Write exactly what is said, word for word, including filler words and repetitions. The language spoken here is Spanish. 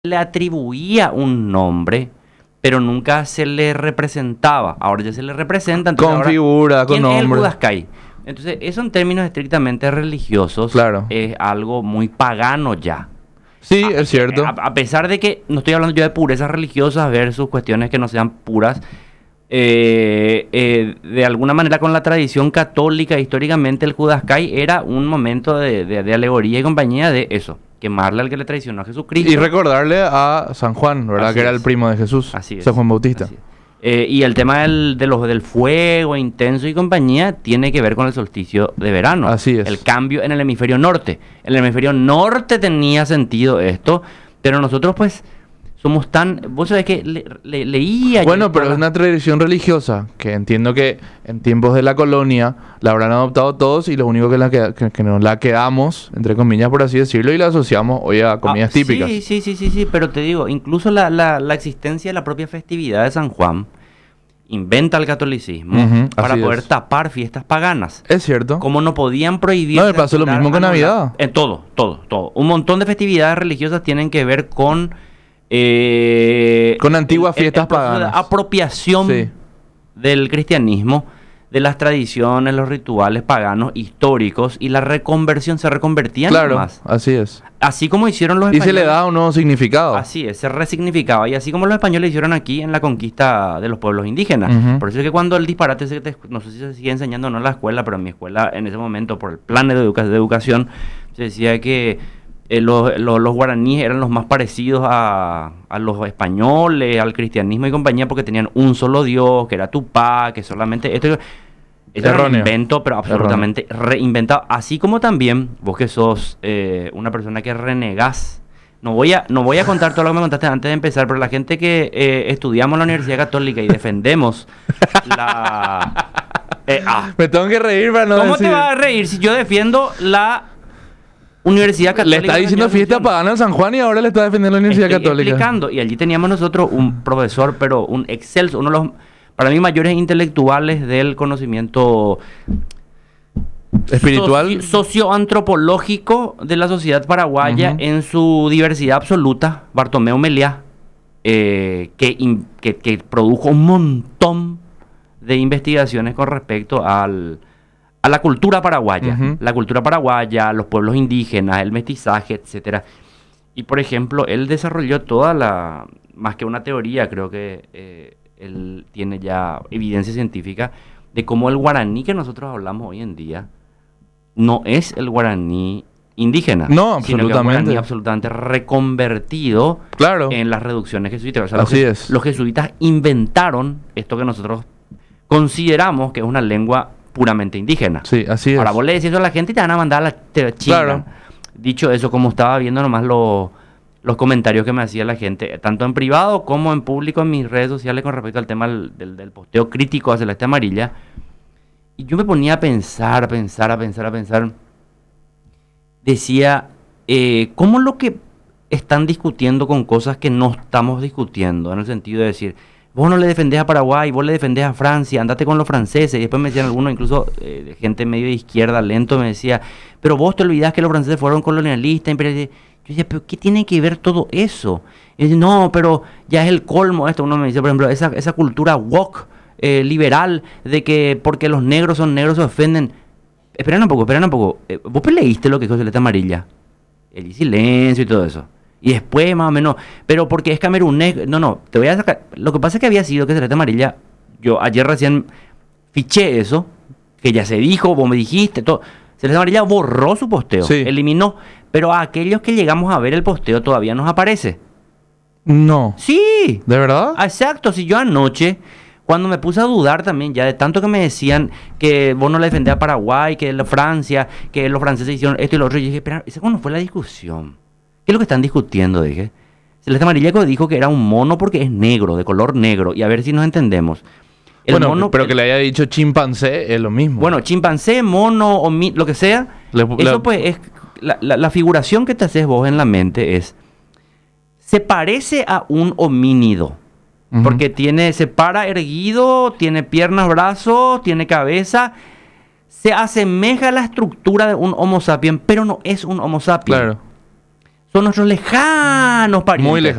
le atribuía un nombre, pero nunca se le representaba. Ahora ya se le representa. Con ahora, figura, con ¿quién es el nombre. Judaskai? Entonces, eso en términos estrictamente religiosos Claro. es algo muy pagano ya. Sí, A- es cierto. A, a pesar de que no estoy hablando yo de purezas religiosas versus cuestiones que no sean puras, eh, eh, de alguna manera con la tradición católica, históricamente el Judaskai era un momento de, de- de alegoría y compañía de eso, quemarle al que le traicionó a Jesucristo. Y recordarle a San Juan, ¿verdad? Así Que era es. el primo de Jesús. Así es. San Juan Bautista. Así es. Eh, y el tema del, de los, del fuego intenso y compañía tiene que ver con el solsticio de verano. Así es. El cambio en el hemisferio norte. En el hemisferio norte tenía sentido esto, pero nosotros pues somos tan... Vos sabés que le, le- leía... Bueno, yo pero es toda la- una tradición religiosa que entiendo que en tiempos de la colonia la habrán adoptado todos y lo único que, la queda- que, que nos la quedamos, entre comillas por así decirlo, y la asociamos hoy a comidas Ah, típicas. Sí, sí, sí, sí, sí, pero te digo, incluso la, la, la existencia de la propia festividad de San Juan inventa el catolicismo Ujú, para así poder es. tapar fiestas paganas. Es cierto. Como no podían prohibir... No, me pasó lo mismo con Navidad. En todo, todo, todo. Un montón de festividades religiosas tienen que ver con... eh, Con antiguas el- el- fiestas el proceso de paganas. apropiación Sí. del cristianismo, de las tradiciones, los rituales paganos históricos y la reconversión, se reconvertían Claro, más. así es. Así como hicieron los Y españoles. se le da un nuevo significado. Así es, se resignificaba. Y así como los españoles hicieron aquí en la conquista de los pueblos indígenas. Ujú. Por eso es que cuando el disparate, ese que te- no sé si se sigue enseñando o no en la escuela, pero en mi escuela en ese momento, por el plan de, educa- de educación, se decía que eh, los, los- los guaraníes eran los más parecidos a, a los españoles, al cristianismo y compañía, porque tenían un solo Dios, que era Tupá, que solamente... Esto, Eso era un Erróneo. invento, pero absolutamente reinventado. Así como también, vos que sos eh, una persona que renegás. No voy, a, no voy a contar todo lo que me contaste antes de empezar, pero la gente que eh, estudiamos en la Universidad Católica y defendemos la... eh, ah, Me tengo que reír para no ¿Cómo decir. te vas a reír si yo defiendo la Universidad Le Católica? está de diciendo Asunción? fiesta pagana en San Juan y ahora le está defendiendo la Universidad Estoy Católica. explicando, y allí teníamos nosotros un profesor, pero un excelso, uno de los, para mí, mayores intelectuales del conocimiento Espiritual. soci- socioantropológico de la sociedad paraguaya Ujú. en su diversidad absoluta, Bartomeu Meliá, eh, que, in- que, que produjo un montón de investigaciones con respecto al, a la cultura paraguaya, Ujú. la cultura paraguaya, los pueblos indígenas, el mestizaje, etcétera. Y por ejemplo, él desarrolló toda la, más que una teoría, creo que eh, él tiene ya evidencia científica de cómo el guaraní que nosotros hablamos hoy en día no es el guaraní indígena, No, sino que es un absolutamente. guaraní absolutamente reconvertido Claro. en las reducciones jesuíticas. O sea, los Así jes- es. Los jesuitas inventaron esto que nosotros consideramos que es una lengua puramente indígena. Sí, así es. Ahora vos le decís eso a la gente y te van a mandar a la te chingan. Claro. Dicho eso, como estaba viendo nomás los, los comentarios que me hacía la gente, tanto en privado como en público en mis redes sociales con respecto al tema del, del, del posteo crítico a Celeste Amarilla, y yo me ponía a pensar, a pensar, a pensar, a pensar. Decía, eh, ¿cómo lo que están discutiendo con cosas que no estamos discutiendo? En el sentido de decir, vos no le defendés a Paraguay, vos le defendés a Francia, andate con los franceses. Y después me decían algunos, incluso eh, de gente medio de izquierda, lento, me decía, pero vos te olvidás que los franceses fueron colonialistas, imperialistas. Yo decía, pero ¿qué tiene que ver todo eso? Y dice, no, pero ya es el colmo esto. Uno me dice, por ejemplo, esa, esa cultura woke, eh, liberal, de que porque los negros son negros se ofenden. Esperen un poco, esperen un poco. Eh, ¿Vos leíste lo que dijo Celeste Amarilla? El silencio y todo eso. Y después, más o menos, pero porque es camerunés. No, no, te voy a sacar. Lo que pasa es que había sido que Celeste Amarilla, yo ayer recién fiché eso, que ya se dijo, vos me dijiste, todo. Celeste Amarilla borró su posteo, Sí. eliminó. Pero a aquellos que llegamos a ver el posteo todavía nos aparece. No. Sí, ¿De verdad? exacto. Si yo anoche, cuando me puse a dudar también, ya de tanto que me decían que vos no le defendés a Paraguay, que la Francia, que los franceses hicieron esto y lo otro, yo dije, espera, ¿esa no fue la discusión? ¿Qué es lo que están discutiendo? Dije. Celeste Amarilla dijo que era un mono porque es negro, de color negro, y a ver si nos entendemos. El bueno, mono- pero el- que le haya dicho chimpancé es lo mismo. Bueno, chimpancé, mono, o mi- lo que sea, Le- eso le- pues es, la, la- la figuración que te haces vos en la mente es, se parece a un homínido, Ujú. porque tiene, se para erguido, tiene piernas, brazos, tiene cabeza, se asemeja a la estructura de un Homo sapiens, pero no es un Homo sapiens. Claro. son nuestros lejanos parientes. Muy lejanos.